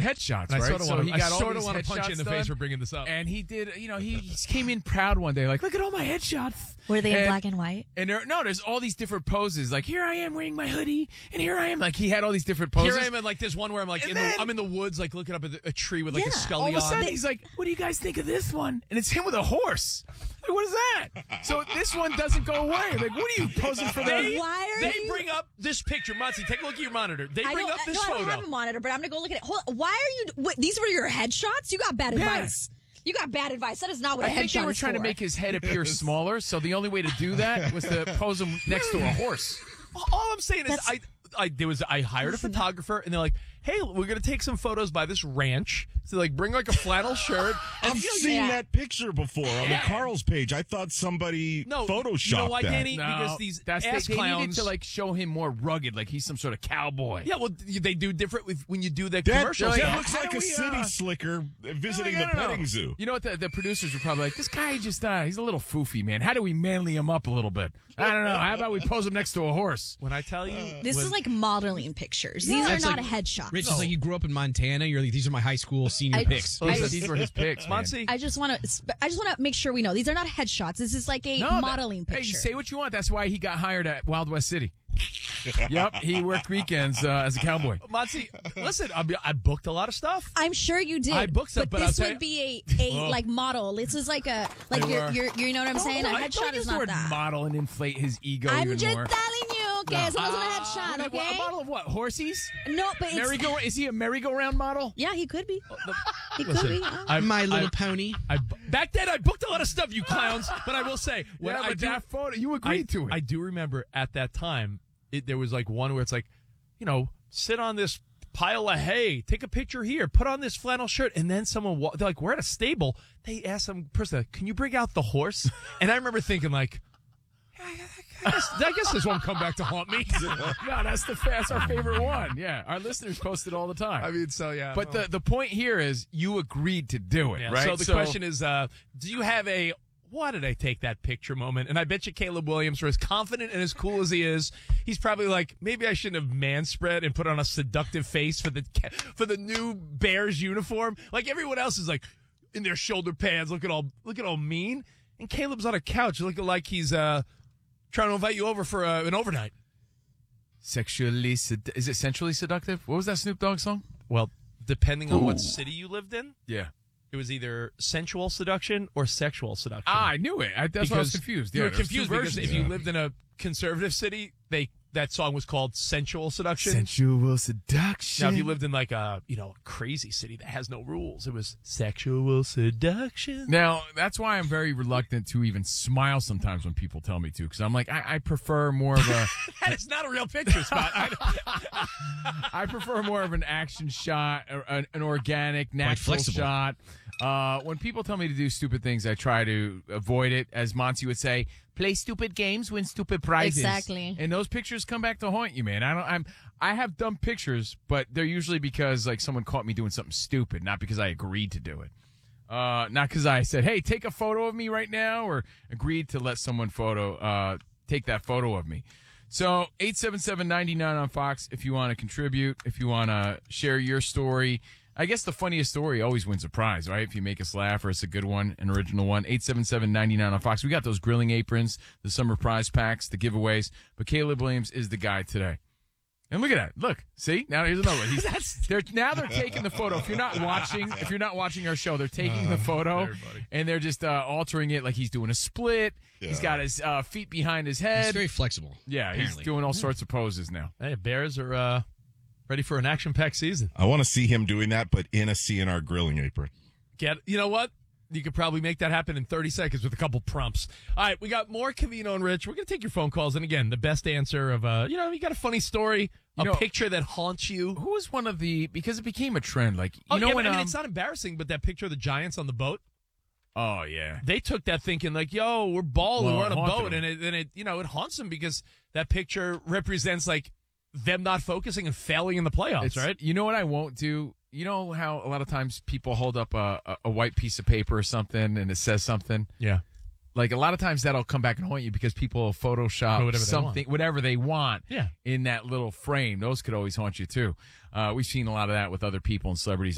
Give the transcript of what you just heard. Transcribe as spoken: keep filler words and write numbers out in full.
headshots, I right? sort of so want he to, got I all sort these of want to punch you in the headshots face done. for bringing this up. And he did, you know, he, he came in proud one day, like, look at all my headshots. Were they in And- black and white? And there, no, there's all these different poses. Like, here I am wearing my hoodie, and here I am. Like, he had all these different poses. Here I am in like this one where I'm like, And in then- the, I'm in the woods, like looking up at the, a tree with like Yeah. a scully all of a on. sudden, he's like, what do you guys think of this one? And it's him with a horse. Like, what is that? So this one doesn't go away. Like, what are you posing for They, the... Why are they you- bring up this picture. Monty, take a look at your monitor. They I bring don't, up this no, I photo. don't have a monitor, but I'm gonna go look at it. Hold on. Why are you? What, these were your headshots? You got bad Yeah. advice. You got bad advice. That is not what a I think headshot they were is trying for. to make his head appear smaller, so the only way to do that was to pose him next to a horse. All I'm saying is, That's- I, I there was I hired a photographer, and they're like, "Hey, we're gonna take some photos by this ranch." So like, bring like a flannel shirt. And I've you know, seen yeah. that picture before on the Carl's page. I thought somebody No, photoshopped you know why, that. Danny? Because these that's ass they, they clowns needed to like show him more rugged, like he's some sort of cowboy. Yeah, well, they do different with when you do the That, commercials. that Like, looks how like do a we, city uh, slicker visiting Like, I the don't know. petting zoo. You know what? The, the producers were probably like, this guy just, uh, he's a little foofy, man. How do we manly him up a little bit? I don't know. How about we pose him next to a horse? When I tell you, This when- is like modeling pictures. These are That's not like- a headshot. Rich is like you grew up in Montana. You're like, these are my high school senior I- pics. I- These, these were his picks, man. Monty, I just want to. I just want to make sure we know these are not headshots. This is like a No, that- modeling Hey, picture. say what you want. That's why he got hired at Wild West City. Yep, he worked weekends uh, as a cowboy. Monty, listen, I, I booked a lot of stuff. I'm sure you did. I booked some, but but I'll this tell would you- be a, a like model. This is like a like They you're, were. you're you know what I'm saying. A Don't- headshot don't is use the not word that. model and inflate his ego I'm even just more. telling you. Okay, so it wasn't a Ah, headshot. like, what, Okay. a model of what? Horsies? No, but it's Merry-go? Is he a merry-go-round model? yeah, he could be. He could Listen, be. Oh. I, My Little I, Pony. I, back then, I booked a lot of stuff, you clowns. But I will say, when Yeah, I but do, that photo, you I, agreed to it. I do remember at that time, it, there was like one where it's like, you know, sit on this pile of hay, take a picture here, put on this flannel shirt, and then someone, wa- they're like, we're at a stable. They asked some person, can you bring out the horse? And I remember thinking like, I guess, I guess this won't come back to haunt me. no, that's the that's our favorite one. Yeah, our listeners post it all the time. I mean, so yeah. but the, the point here is you agreed to do it, Yeah, right? So the question is, uh, do you have a why did I take that picture moment? And I bet you Caleb Williams, for as confident and as cool as he is, he's probably like, maybe I shouldn't have man spread and put on a seductive face for the for the new Bears uniform. Like everyone else is like in their shoulder pads, looking all looking all mean, and Caleb's on a couch looking like he's uh, trying to invite you over for uh, an overnight. Sexually, sed- is it sensually seductive? What was that Snoop Dogg song? Well, depending on what city you lived in, Yeah. it was either sensual seduction or sexual seduction. Ah, I knew it. I, that's why I was confused. You Yeah, were there's two confused because versions. if you lived in a conservative city, they that song was called sensual seduction. Sensual seduction. Now, if you lived in like a you know crazy city that has no rules, it was sexual seduction. Now, that's why I'm very reluctant to even smile sometimes when people tell me to, because I'm like, I, I prefer more of a, That is not a real picture, Scott. I- I prefer more of an action shot, or an, an organic, natural flexible. shot. Uh, when people tell me to do stupid things, I try to avoid it. As Monty would say, play stupid games, win stupid prizes. Exactly. And those pictures come back to haunt you, man. I don't. I'm. I have dumb pictures, but they're usually because like someone caught me doing something stupid, not because I agreed to do it. Uh, not because I said, "Hey, take a photo of me right now," or agreed to let someone photo uh take that photo of me. So eight seven seven ninety nine on Fox if you want to contribute, if you want to share your story. I guess the funniest story always wins a prize, right? If you make us laugh or it's a good one, an original one. eight seven seven ninety nine on Fox. We got those grilling aprons, the summer prize packs, the giveaways. But Caleb Williams is the guy today. And look at that. Look. See? Now here's another one. He's, they're, now they're taking the photo. If you're not watching, if you're not watching our show, they're taking the photo and they're just uh, altering it like he's doing a split. He's got his uh, feet behind his head. It's very flexible. Yeah, he's apparently. doing all sorts of poses now. hey, Bears are uh, ready for an action-packed season. I want to see him doing that, but in a C N R grilling apron. Get you know what? You could probably make that happen in thirty seconds with a couple prompts. All right, we got more Covino and Rich. We're going to take your phone calls. And again, the best answer of, uh, you know, you got a funny story, a You know- picture that haunts you. Who was one of the, because it became a trend, like, you Oh, know yeah, when, I mean, um, it's not embarrassing, but that picture of the Giants on the boat, oh, yeah. they took that thinking like, yo, we're balling, Well, we're on it a haunted boat. them. And it, and it, you know, it haunts them because that picture represents like them not focusing and failing in the playoffs, It's, right? You know what I won't do? You know how a lot of times people hold up a, a, a white piece of paper or something and it says something? Yeah. Like a lot of times that'll come back and haunt you because people will Photoshop Or whatever they something, want. whatever they want Yeah. in that little frame. Those could always haunt you too. Uh, we've seen a lot of that with other people and celebrities